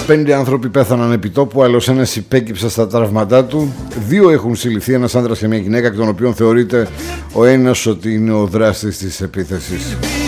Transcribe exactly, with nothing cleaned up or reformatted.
Πέντε άνθρωποι πέθαναν επί τόπου, άλλος ένας υπέκυψε στα τραύματά του. Δύο έχουν συλληφθεί, ένας άντρας και μια γυναίκα, εκ των οποίων θεωρείται ο ένας ότι είναι ο δράστης της επίθεσης.